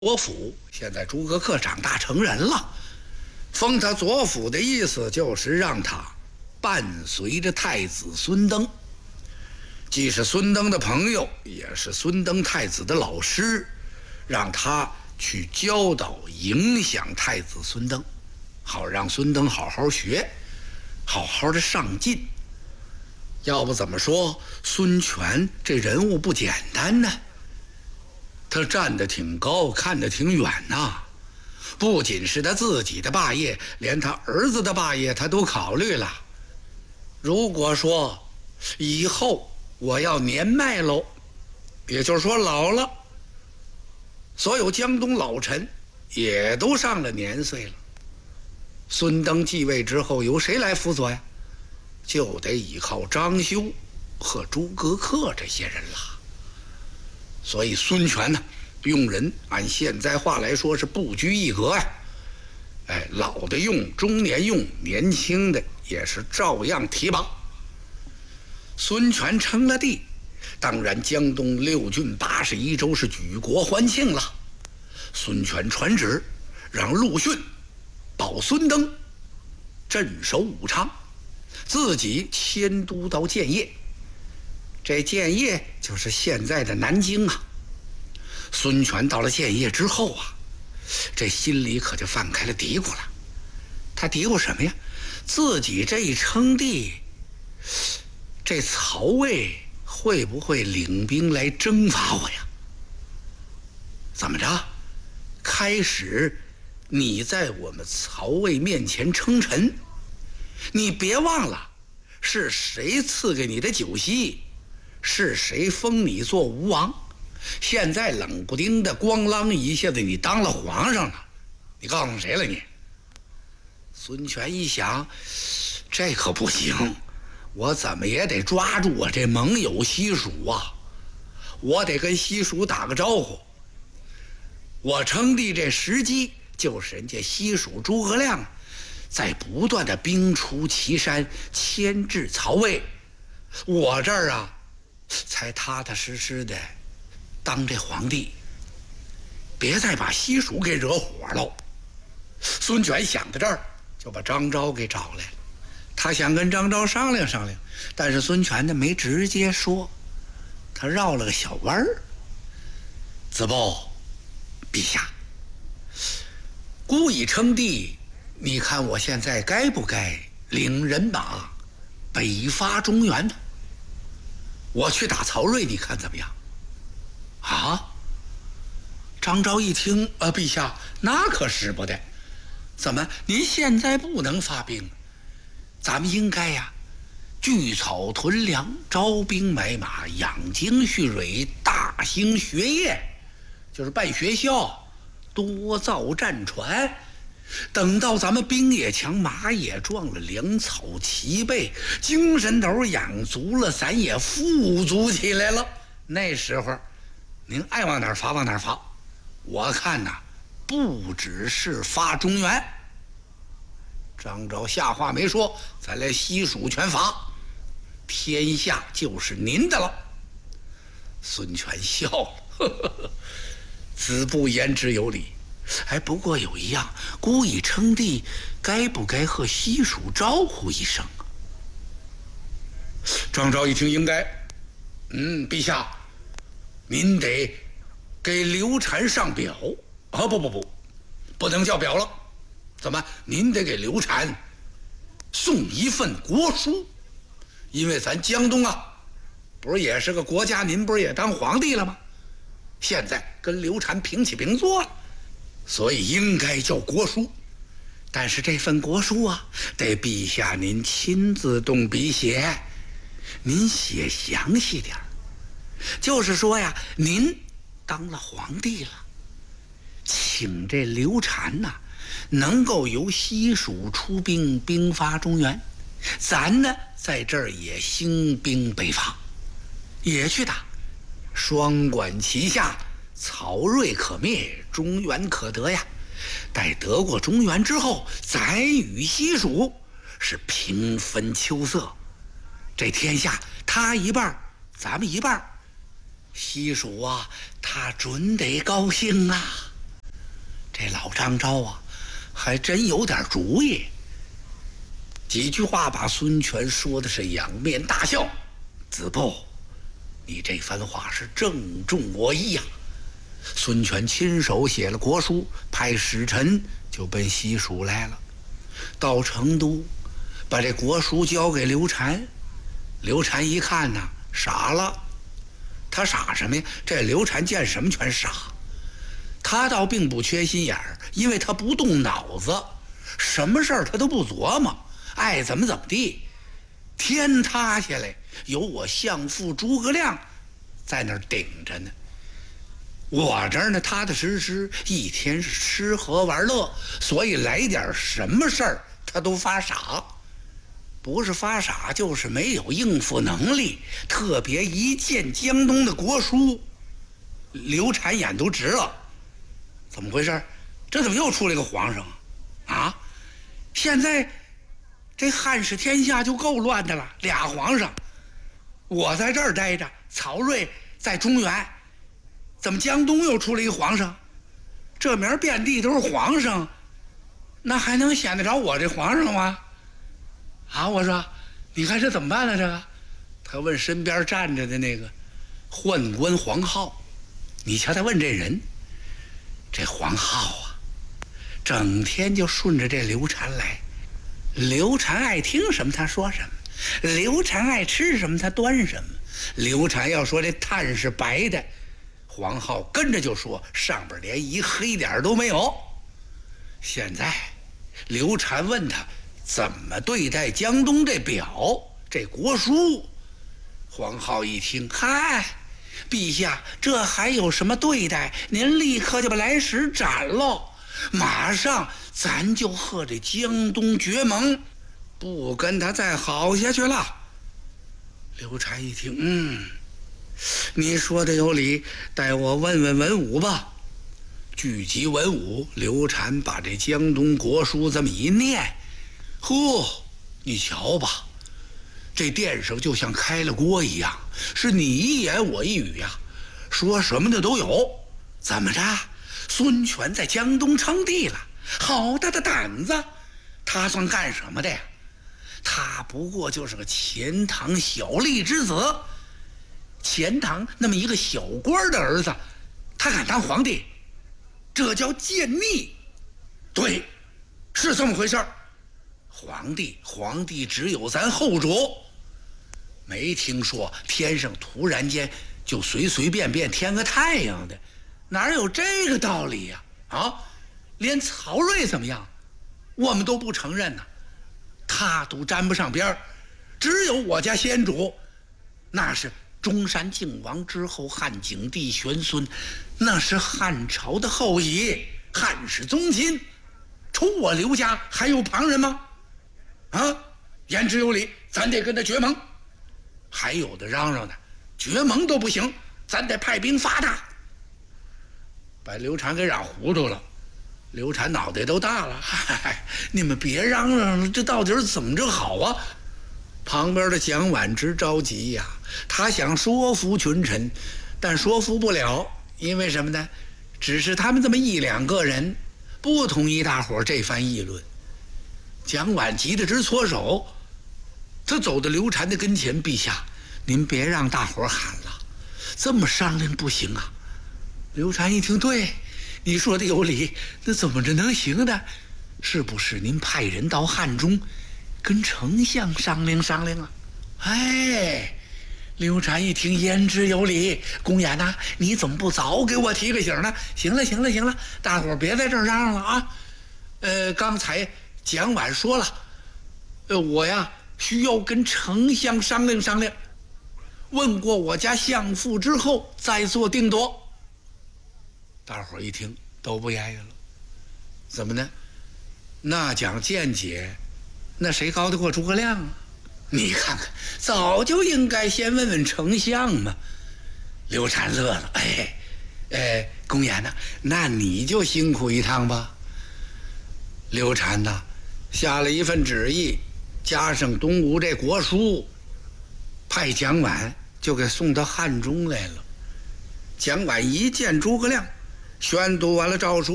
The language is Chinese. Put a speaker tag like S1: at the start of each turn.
S1: 左辅，现在诸葛恪长大成人了，封他左辅的意思就是让他伴随着太子孙登，既是孙登的朋友，也是孙登太子的老师，让他去教导影响太子孙登，好让孙登好好学，好好的上进。要不怎么说孙权这人物不简单呢？他站得挺高，看得挺远呐，不仅是他自己的霸业，连他儿子的霸业他都考虑了。如果说以后我要年迈喽，也就是说老了，所有江东老臣也都上了年岁了，孙登继位之后由谁来辅佐呀？就得依靠张修和诸葛恪这些人了。所以孙权呢，用人按现在话来说是不拘一格呀，老的用，中年用，年轻的也是照样提拔。孙权称了帝，当然江东6郡81州是举国欢庆了。孙权传旨，让陆逊保孙登镇守武昌，自己迁都到建业。这建业就是现在的南京啊。孙权到了建业之后啊，这心里可就放开了嘀咕了。他嘀咕什么呀？自己这一称帝，这曹魏会不会领兵来征伐我呀？怎么着？开始你在我们曹魏面前称臣，你别忘了是谁赐给你的酒席，是谁封你做吴王。现在冷不丁的咣啷一下子你当了皇上了，你告诉谁了你？孙权一想，这可不行，我怎么也得抓住我这盟友西蜀啊，我得跟西蜀打个招呼。我称帝这时机就是人家西蜀诸葛亮在不断的兵出祁山，牵制曹魏，我这儿啊才踏踏实实的当这皇帝，别再把西蜀给惹火了。孙权想到这儿，就把张昭给找来了。他想跟张昭商量商量，但是孙权呢没直接说，他绕了个小弯儿。子报陛下，孤已称帝，你看我现在该不该领人马北伐中原呢？我去打曹睿，你看怎么样？啊！张昭一听，陛下，那可使不得。怎么，您现在不能发兵？咱们应该呀，聚草屯粮，招兵买马，养精蓄锐，大兴学业，就是办学校，多造战船。等到咱们兵也强，马也壮了，粮草齐备，精神头养足了，咱也富足起来了。那时候您爱往哪儿发往哪儿发，我看呐，不只是发中原。张昭下话没说，咱来西蜀全伐，天下就是您的了。孙权笑了，呵呵呵，子不言之有理。不过有一样，孤已称帝，该不该和西蜀招呼一声啊？张昭一听，应该。陛下，您得给刘禅上表啊！不能叫表了。怎么？您得给刘禅送一份国书，因为咱江东啊，不是也是个国家，您不是也当皇帝了吗？现在跟刘禅平起平坐了，所以应该叫国书。但是这份国书啊，得陛下您亲自动笔写，您写详细点，就是说呀，您当了皇帝了，请这刘禅呐，能够由西蜀出兵，兵发中原，咱呢在这儿也兴兵北伐，也去打，双管齐下，曹睿可灭，中原可得呀。待得过中原之后，咱与西蜀是平分秋色，这天下他一半，咱们一半，西蜀啊，他准得高兴啊。 张昭啊，还真有点主意。几句话把孙权说的是仰面大笑。子布，你这番话是正中我意呀！孙权亲手写了国书，派使臣就奔西蜀来了。到成都，把这国书交给刘禅。刘禅一看呢，傻了。他傻什么呀？这刘禅见什么全傻。他倒并不缺心眼儿，因为他不动脑子，什么事儿他都不琢磨，爱怎么怎么地。天塌下来，有我相父诸葛亮在那儿顶着呢。我这儿呢，踏踏实实，一天是吃喝玩乐，所以来点什么事儿他都发傻。不是发傻，就是没有应付能力。特别一见江东的国书，刘禅眼都直了。怎么回事？这怎么又出来个皇上啊？现在这汉室天下就够乱的了，俩皇上。我在这儿待着，曹睿在中原，怎么江东又出来一个皇上？这面遍地都是皇上，那还能显得着我这皇上吗？啊，我说，你看这怎么办呢？这个，他问身边站着的那个宦官黄皓，你瞧他问这人，这黄皓啊，整天就顺着这刘禅来。刘禅爱听什么他说什么，刘禅爱吃什么他端什么。刘禅要说这炭是白的，黄皓跟着就说上边连一黑点都没有。现在刘禅问他怎么对待江东这表这国书，黄皓一听，嗨，陛下，这还有什么对待？您立刻就把来使斩了，马上咱就和这江东结盟，不跟他再好下去了。刘禅一听，你说的有理，待我问问文武吧。聚集文武，刘禅把这江东国书这么一念，呵，你瞧吧，这殿上就像开了锅一样，是你一言我一语呀，说什么的都有。怎么着？孙权在江东称帝了，好大的胆子！他算干什么的呀？他不过就是个钱塘小吏之子，钱塘那么一个小官的儿子，他敢当皇帝？这叫奸逆。对，是这么回事儿。皇帝只有咱后主，没听说天上突然间就随随便便添个太阳的，哪有这个道理呀？连曹睿怎么样，我们都不承认呢，他都沾不上边儿。只有我家先主，那是中山靖王之后汉景帝玄孙，那是汉朝的后裔，汉室宗亲，除我刘家还有旁人吗？言之有理，咱得跟他结盟。还有的嚷嚷的，结盟都不行，咱得派兵伐他。把刘禅给嚷糊涂了。刘禅脑袋都大了，你们别嚷嚷了，这到底是怎么着好啊？旁边的蒋琬直着急呀，他想说服群臣，但说服不了，因为什么呢？只是他们这么一两个人，不同意大伙这番议论。蒋琬急得直搓手，他走到刘禅的跟前，陛下，您别让大伙喊了，这么商量不行啊。刘禅一听，对，你说的有理，那怎么着能行呢？是不是您派人到汉中跟丞相商量商量啊？刘禅一听，言之有理，公衍呐，你怎么不早给我提个醒呢？行了，大伙别在这儿嚷嚷了啊。刚才蒋琬说了，我呀需要跟丞相商量商量，问过我家相父之后再做定夺。大伙一听都不言语了。怎么呢？那讲见解，那谁高得过诸葛亮啊？你看看，早就应该先问问丞相嘛。刘禅乐了，公衍呐，那你就辛苦一趟吧。刘禅呐，下了一份旨意，加上东吴这国书，派蒋琬就给送到汉中来了。蒋琬一见诸葛亮，宣读完了诏书。